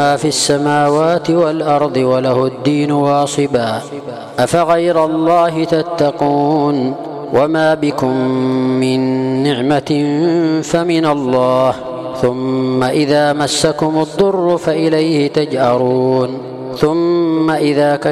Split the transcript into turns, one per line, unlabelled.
ما في السماوات والأرض وله الدين واصبا أفغير الله تتقون وما بكم من نعمة فمن الله ثم إذا مسكم الضر فإليه تجأرون ثم إذا